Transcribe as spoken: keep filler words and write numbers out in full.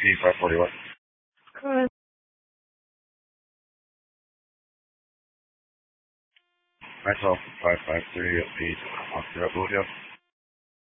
P five forty-one. Good. Myself, five five three, P, Oscar, Julio.